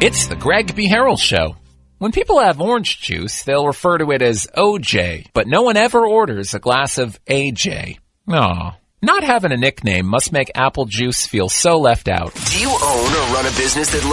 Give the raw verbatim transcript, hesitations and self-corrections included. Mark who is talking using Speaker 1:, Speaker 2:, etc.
Speaker 1: It's the Greg B. Harrell Show. When people have orange juice, they'll refer to it as O J, but no one ever orders a glass of A J. Aw. Not having a nickname must make apple juice feel so left out.
Speaker 2: Do you own or run a business that